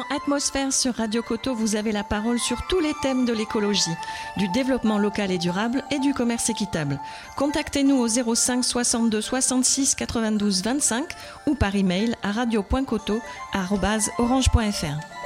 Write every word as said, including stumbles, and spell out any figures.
Atmosphère sur Radio Coteau, vous avez la parole sur tous les thèmes de l'écologie, du développement local et durable et du commerce équitable. Contactez-nous au zéro cinq soixante-deux soixante-six quatre-vingt-douze vingt-cinq ou par email à radio point coteau arobase orange point f r.